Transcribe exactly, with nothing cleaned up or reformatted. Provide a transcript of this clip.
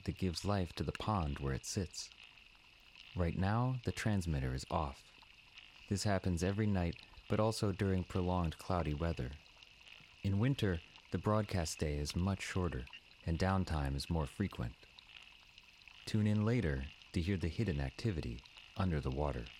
that gives life to the pond where it sits. Right now, the transmitter is off. This happens every night, but also during prolonged cloudy weather. In winter, the broadcast day is much shorter, and downtime is more frequent. Tune in later to hear the hidden activity under the water.